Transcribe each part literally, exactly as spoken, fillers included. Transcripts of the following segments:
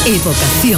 Evocación.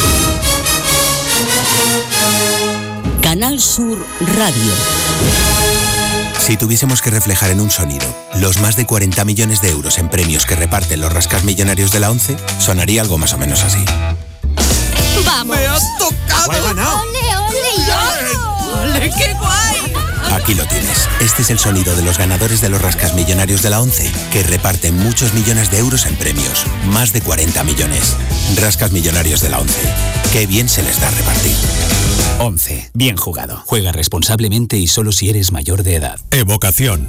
Canal Sur Radio. Si tuviésemos que reflejar en un sonido los más de cuarenta millones de euros en premios que reparten los rascasmillonarios de la ONCE, sonaría algo más o menos así. ¡Vamos! ¡Me has tocado! ¡Lo he ganado! ¡Ole, ole! ¡Ole, qué guay! Aquí lo tienes. Este es el sonido de los ganadores de los rascasmillonarios de la ONCE, que reparten muchos millones de euros en premios. Más de cuarenta millones. Rascasmillonarios de la ONCE. Qué bien se les da repartir. ONCE. Bien jugado. Juega responsablemente y solo si eres mayor de edad. Evocación.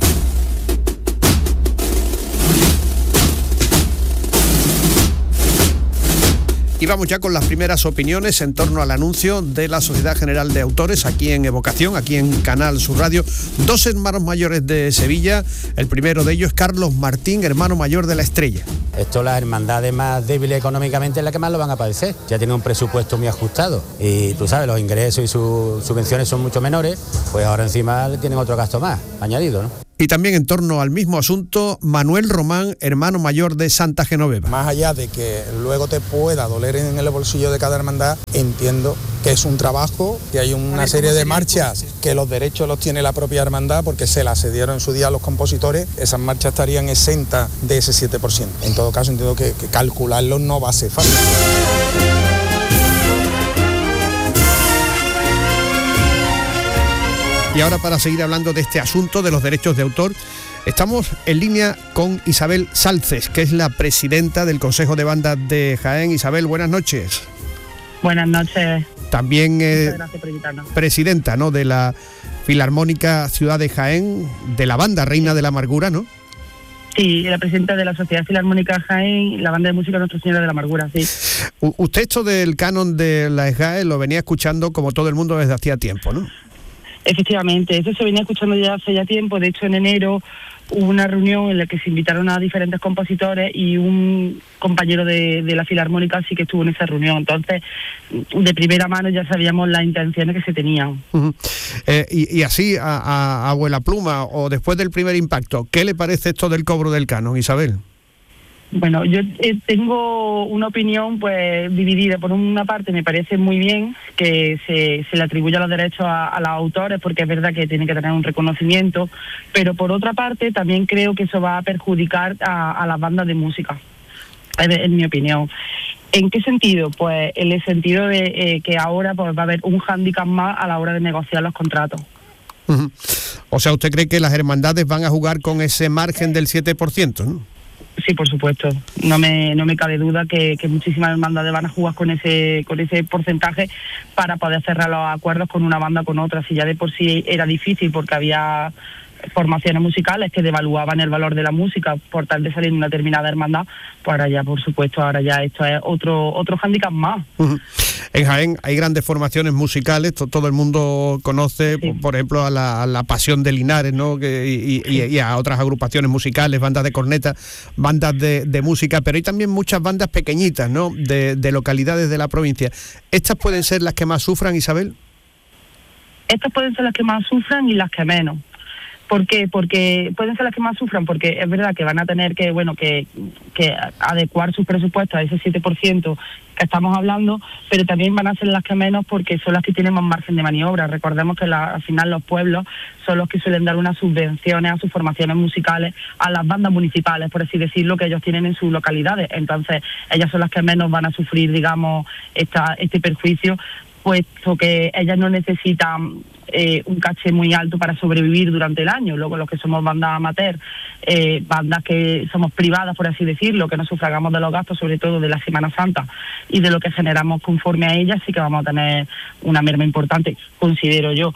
Y vamos ya con las primeras opiniones en torno al anuncio de la Sociedad General de Autores aquí en Evocación, aquí en Canal Sur Radio. Dos hermanos mayores de Sevilla, el primero de ellos es Carlos Martín, hermano mayor de La Estrella. Esto, las hermandades más débiles económicamente es la que más lo van a padecer. Ya tienen un presupuesto muy ajustado y tú sabes, los ingresos y sus subvenciones son mucho menores, pues ahora encima tienen otro gasto más añadido, ¿no? Y también en torno al mismo asunto, Manuel Román, hermano mayor de Santa Genoveva. Más allá de que luego te pueda doler en el bolsillo de cada hermandad, entiendo que es un trabajo, que hay una serie de marchas que los derechos los tiene la propia hermandad porque se las cedieron en su día a los compositores, esas marchas estarían exentas de ese siete por ciento. En todo caso entiendo que, que calcularlo no va a ser fácil. Y ahora, para seguir hablando de este asunto de los derechos de autor, estamos en línea con Isabel Salces, que es la presidenta del Consejo de Bandas de Jaén. Isabel, buenas noches. Buenas noches. También eh, Muchas gracias por invitarnos. Presidenta, ¿no?, de la Filarmónica Ciudad de Jaén, de la banda Reina de la Amargura, ¿no? Sí, la presidenta de la Sociedad Filarmónica Jaén, la banda de música Nuestra Señora de la Amargura, sí. U- usted esto del canon de la S G A E lo venía escuchando como todo el mundo desde hacía tiempo, ¿no? Efectivamente, eso se venía escuchando ya hace ya tiempo. De hecho, en enero hubo una reunión en la que se invitaron a diferentes compositores y un compañero de, de la Filarmónica sí que estuvo en esa reunión. Entonces, de primera mano ya sabíamos las intenciones que se tenían. Uh-huh. Eh, y, y así, a, a, a vuela pluma, o después del primer impacto, ¿qué le parece esto del cobro del canon, Isabel? Bueno, yo eh, tengo una opinión pues dividida. Por una parte me parece muy bien que se, se le atribuya los derechos a, a los autores, porque es verdad que tienen que tener un reconocimiento, pero por otra parte también creo que eso va a perjudicar a, a las bandas de música, en, en mi opinión. ¿En qué sentido? Pues en el sentido de eh, que ahora pues va a haber un hándicap más a la hora de negociar los contratos. Uh-huh. O sea, ¿usted cree que las hermandades van a jugar con ese margen del siete por ciento, no? Sí, por supuesto. No me no me cabe duda que, que muchísimas hermandades van a jugar con ese con ese porcentaje para poder cerrar los acuerdos con una banda con otra. Si ya de por sí era difícil porque había formaciones musicales que devaluaban el valor de la música por tal de salir en una determinada hermandad, pues ahora ya, por supuesto, ahora ya esto es otro otro hándicap más. Uh-huh. En Jaén hay grandes formaciones musicales, to, todo el mundo conoce, sí. por, por ejemplo, a la, a la Pasión de Linares, ¿no? Que, y, sí. y, y a otras agrupaciones musicales, bandas de corneta, bandas de, de música, pero hay también muchas bandas pequeñitas, ¿no?, de, de localidades de la provincia. ¿Estas pueden ser las que más sufran, Isabel? Estas pueden ser las que más sufran y las que menos. ¿Por qué? Porque pueden ser las que más sufran, porque es verdad que van a tener que, bueno, que, que adecuar sus presupuestos a ese siete por ciento que estamos hablando, pero también van a ser las que menos porque son las que tienen más margen de maniobra. Recordemos que la, al final los pueblos son los que suelen dar unas subvenciones a sus formaciones musicales, a las bandas municipales, por así decirlo, que ellos tienen en sus localidades. Entonces, ellas son las que menos van a sufrir, digamos, esta, este perjuicio, puesto que ellas no necesitan eh, un caché muy alto para sobrevivir durante el año. Luego los que somos bandas amateur, eh, bandas que somos privadas, por así decirlo, que no sufragamos de los gastos, sobre todo de la Semana Santa, y de lo que generamos conforme a ellas, sí que vamos a tener una merma importante, considero yo.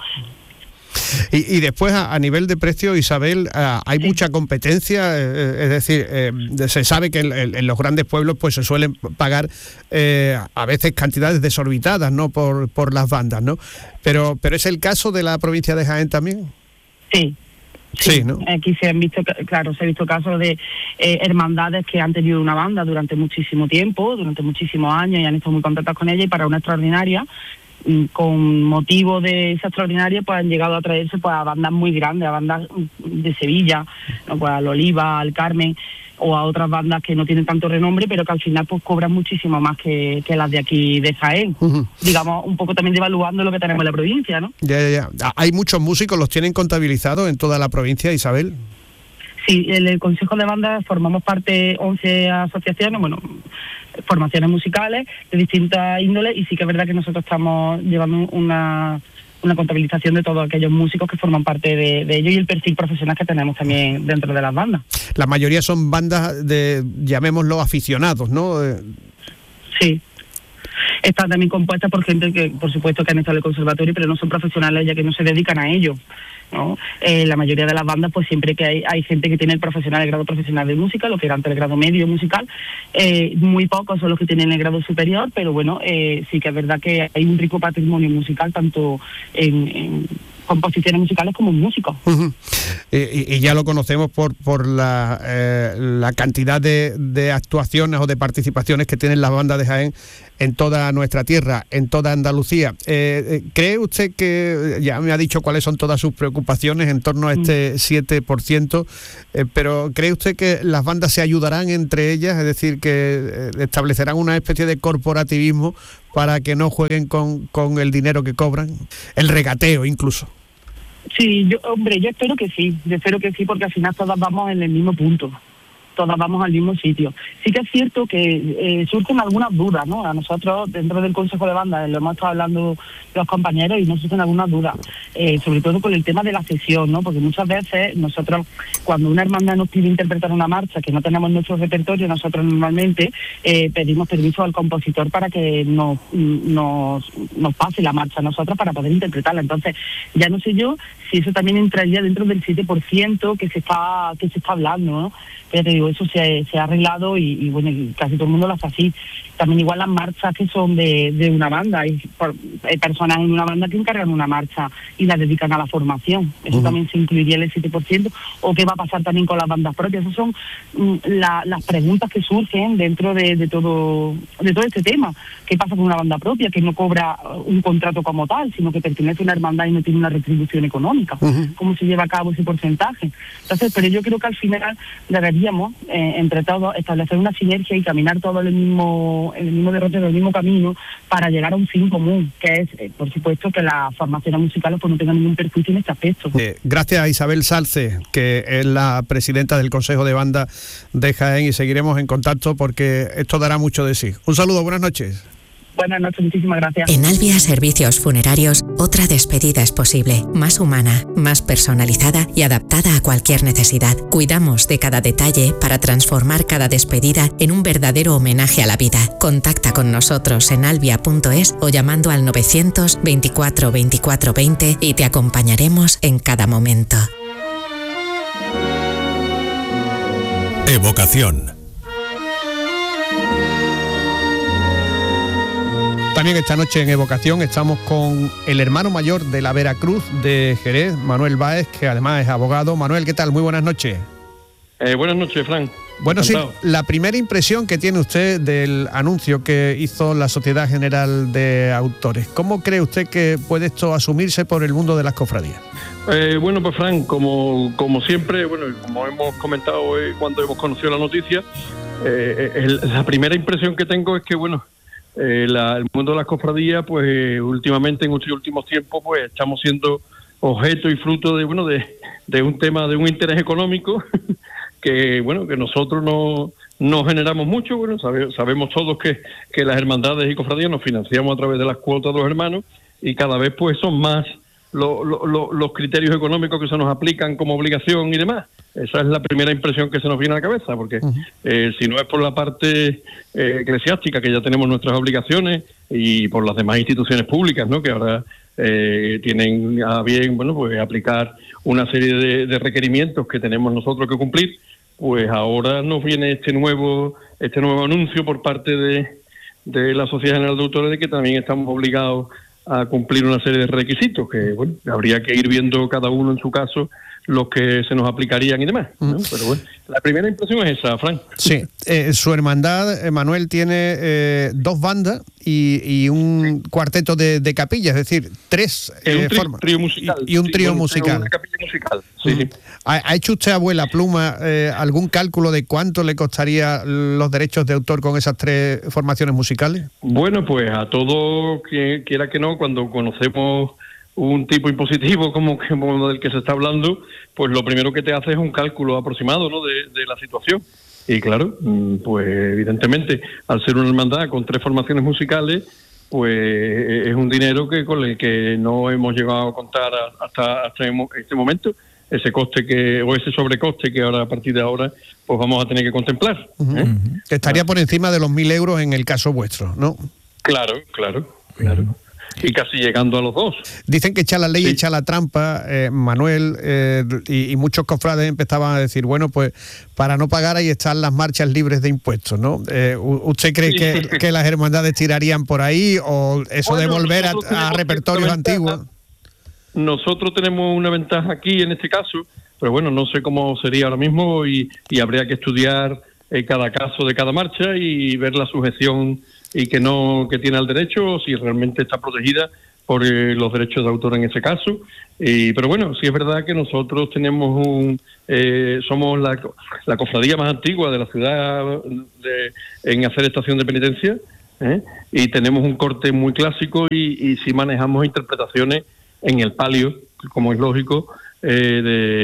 Y, y después, a, a nivel de precio, Isabel, uh, hay sí. mucha competencia, eh, es decir, eh, se sabe que en, en los grandes pueblos pues se suelen pagar eh, a veces cantidades desorbitadas, ¿no?, por, por las bandas, ¿no? Pero, pero ¿es el caso de la provincia de Jaén también? Sí. Sí, sí, ¿no? Aquí se han visto, claro, se ha visto casos de eh, hermandades que han tenido una banda durante muchísimo tiempo, durante muchísimos años, y han estado muy contentas con ella, y para una extraordinaria, con motivo de esa extraordinaria, pues han llegado a traerse pues a bandas muy grandes, a bandas de Sevilla, ¿no?, pues al Oliva, al Carmen, o a otras bandas que no tienen tanto renombre, pero que al final pues cobran muchísimo más que, que las de aquí de Jaén. Uh-huh. Digamos, un poco también devaluando lo que tenemos en la provincia, ¿no? Ya, ya, ya. Hay muchos músicos, ¿los tienen contabilizados en toda la provincia, Isabel? Sí, en el Consejo de Bandas formamos parte once asociaciones, bueno, formaciones musicales de distintas índoles, y sí que es verdad que nosotros estamos llevando una, una contabilización de todos aquellos músicos que forman parte de, de ellos y el perfil profesional que tenemos también dentro de las bandas. La mayoría son bandas de, llamémoslo, aficionados, ¿no? Sí. Están también compuestas por gente que, por supuesto, que han estado en el conservatorio, pero no son profesionales, ya que no se dedican a ello, ¿no? Eh, la mayoría de las bandas, pues siempre que hay, hay gente que tiene el profesional, el grado profesional de música, lo que era antes el grado medio musical, eh, muy pocos son los que tienen el grado superior, pero bueno, eh, sí que es verdad que hay un rico patrimonio musical, tanto en, en composiciones musicales como músicos. Uh-huh. Y, y ya lo conocemos por por la, eh, la cantidad de, de actuaciones o de participaciones que tienen las bandas de Jaén en toda nuestra tierra, en toda Andalucía. Eh, ¿Cree usted que, ya me ha dicho cuáles son todas sus preocupaciones en torno a este siete por ciento, eh, pero ¿cree usted que las bandas se ayudarán entre ellas? Es decir, que establecerán una especie de corporativismo para que no jueguen con, con el dinero que cobran, el regateo incluso. Sí, yo, hombre, yo espero que sí, yo espero que sí, porque al final todas vamos en el mismo punto, todas vamos al mismo sitio. Sí que es cierto que eh, surgen algunas dudas, ¿no? A nosotros, dentro del Consejo de Bandas, lo hemos estado hablando los compañeros y nos surgen algunas dudas, eh, sobre todo con el tema de la cesión, ¿no? Porque muchas veces nosotros, cuando una hermandad nos pide interpretar una marcha que no tenemos en nuestro repertorio, nosotros normalmente eh, pedimos permiso al compositor para que nos, nos, nos pase la marcha a nosotros para poder interpretarla. Entonces, ya no sé yo si eso también entraría dentro del siete por ciento que se está que se está hablando, ¿no? Pero te digo, eso se, se ha arreglado y, y bueno, y casi todo el mundo lo hace así. También igual las marchas que son de, de una banda, hay, por, hay personas en una banda que encargan una marcha y la dedican a la formación. Eso uh-huh. también se incluiría en el siete por ciento. ¿O qué va a pasar también con las bandas propias? Esas son mm, la, las preguntas que surgen dentro de, de todo de todo este tema. ¿Qué pasa con una banda propia que no cobra un contrato como tal, sino que pertenece a una hermandad y no tiene una retribución económica? Uh-huh. ¿Cómo se lleva a cabo ese porcentaje? Entonces, pero yo creo que al final deberíamos, eh, entre todos, establecer una sinergia y caminar todo en el mismo, en el mismo derrote, del mismo camino, para llegar a un fin común, que es, eh, por supuesto, que las formaciones musicales pues no tengan ningún perjuicio en este aspecto. Eh, gracias a Isabel Salce, que es la presidenta del Consejo de Banda de Jaén, y seguiremos en contacto porque esto dará mucho de sí. Un saludo, buenas noches. Buenas noches, muchísimas gracias. En Albia Servicios Funerarios, otra despedida es posible, más humana, más personalizada y adaptada a cualquier necesidad. Cuidamos de cada detalle para transformar cada despedida en un verdadero homenaje a la vida. Contacta con nosotros en albia punto es o llamando al novecientos veinticuatro veinticuatro veinte y te acompañaremos en cada momento. Evocación. También esta noche en Evocación estamos con el hermano mayor de la Veracruz de Jerez, Manuel Báez, que además es abogado. Manuel, ¿qué tal? Muy buenas noches. Eh, buenas noches, Fran. Bueno, sí, la primera impresión que tiene usted del anuncio que hizo la Sociedad General de Autores, ¿cómo cree usted que puede esto asumirse por el mundo de las cofradías? Eh, bueno, pues Fran, como, como siempre, bueno, como hemos comentado hoy cuando hemos conocido la noticia, eh, el, la primera impresión que tengo es que, bueno, Eh, la, el mundo de las cofradías, pues eh, últimamente, en estos últimos tiempos, pues estamos siendo objeto y fruto de bueno de, de un tema, de un interés económico que bueno que nosotros no, no generamos mucho. Bueno, sabe, sabemos todos que, que las hermandades y cofradías nos financiamos a través de las cuotas de los hermanos y cada vez pues son más lo, lo, lo, los criterios económicos que se nos aplican como obligación y demás. Esa es la primera impresión que se nos viene a la cabeza, porque uh-huh. eh, si no es por la parte eh, eclesiástica, que ya tenemos nuestras obligaciones, y por las demás instituciones públicas, ¿no?, que ahora eh, tienen a bien, bueno, pues aplicar una serie de, de requerimientos que tenemos nosotros que cumplir, pues ahora nos viene este nuevo este nuevo anuncio por parte de, de la Sociedad General de Autores de que también estamos obligados a cumplir una serie de requisitos que, bueno, habría que ir viendo cada uno en su caso los que se nos aplicarían y demás, ¿no? Pero bueno, La primera impresión es esa, Fran. Sí, eh, su hermandad, eh, Manuel, tiene eh, dos bandas y, y un cuarteto de, de capilla, es decir, tres eh, un tri, formas. trío musical. Y, y un sí, trío bueno, musical. Una capilla musical, sí, Mm. sí. ¿Ha, ¿Ha hecho usted, abuela Pluma, eh, algún cálculo de cuánto le costaría los derechos de autor con esas tres formaciones musicales? Bueno, pues a todo, que, quiera que no, cuando conocemos un tipo impositivo como, como del que se está hablando, pues lo primero que te hace es un cálculo aproximado, ¿no?, de, de la situación. Y claro, pues evidentemente, al ser una hermandad con tres formaciones musicales, pues es un dinero que con el que no hemos llegado a contar hasta, hasta este momento, ese coste que o ese sobrecoste que ahora a partir de ahora pues vamos a tener que contemplar. Uh-huh. ¿eh? Estaría por encima de los mil euros en el caso vuestro, ¿no? Claro, claro, claro. Uh-huh. Y casi llegando a los dos. Dicen que echa la ley, sí. echa la trampa, eh, Manuel, eh, y, y muchos cofrades empezaban a decir, bueno, pues para no pagar ahí están las marchas libres de impuestos, ¿no? Eh, ¿Usted cree sí. que, que las hermandades tirarían por ahí o eso bueno, de volver a, a repertorios antiguos? Nosotros tenemos una ventaja aquí en este caso, pero bueno, no sé cómo sería ahora mismo y, y habría que estudiar eh, cada caso de cada marcha y ver la sujeción y que no que tiene el derecho, si realmente está protegida por eh, los derechos de autor en ese caso. Y, pero bueno, sí es verdad que nosotros tenemos un eh, somos la, la cofradía más antigua de la ciudad de, en hacer estación de penitencia, ¿eh? Y tenemos un corte muy clásico y, y sí manejamos interpretaciones en el palio, como es lógico, eh,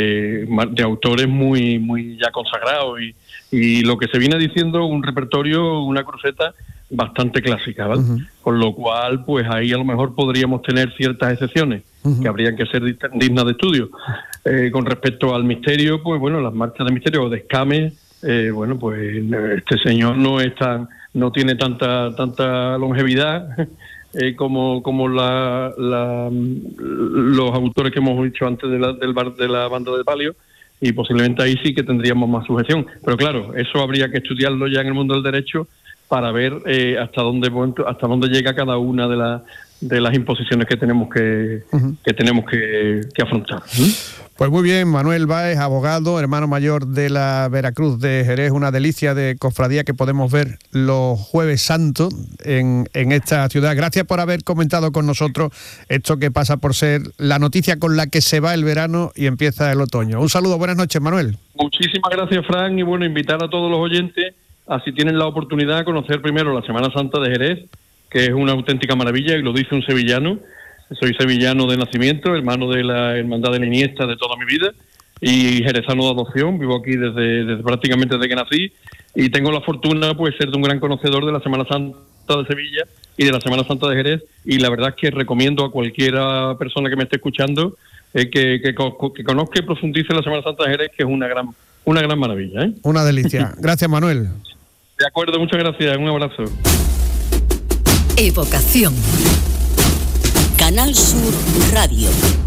de, de autores muy muy ya consagrados y, y lo que se viene diciendo, un repertorio, una cruceta bastante clásica, ¿vale? Uh-huh. Con lo cual, pues ahí a lo mejor podríamos tener ciertas excepciones uh-huh. que habrían que ser dignas de estudio. Eh, con respecto al misterio, pues bueno, las marchas de misterio o de escame, eh, bueno, pues este señor no es tan, no tiene tanta tanta longevidad eh, como como la, la los autores que hemos dicho antes de la, del bar, de la banda de palio, y posiblemente ahí sí que tendríamos más sujeción. Pero claro, eso habría que estudiarlo ya en el mundo del derecho para ver eh, hasta dónde hasta dónde llega cada una de las de las imposiciones que tenemos que uh-huh. que tenemos que, que afrontar. ¿Mm? Pues muy bien, Manuel Báez, abogado, hermano mayor de la Veracruz de Jerez, una delicia de cofradía que podemos ver los Jueves Santos en, en esta ciudad. Gracias por haber comentado con nosotros esto que pasa por ser la noticia con la que se va el verano y empieza el otoño. Un saludo, buenas noches, Manuel. Muchísimas gracias, Fran, y bueno, invitar a todos los oyentes así tienen la oportunidad de conocer primero la Semana Santa de Jerez, que es una auténtica maravilla, y lo dice un sevillano. Soy sevillano de nacimiento, hermano de la Hermandad de la Iniesta de toda mi vida, y jerezano de adopción. Vivo aquí desde, desde prácticamente desde que nací, y tengo la fortuna pues ser de un gran conocedor de la Semana Santa de Sevilla y de la Semana Santa de Jerez, y la verdad es que recomiendo a cualquiera persona que me esté escuchando eh, que, que, que conozca y profundice la Semana Santa de Jerez, que es una gran, una gran maravilla, ¿eh? Una delicia. Gracias, Manuel. De acuerdo, muchas gracias, un abrazo. Evocación. Canal Sur Radio.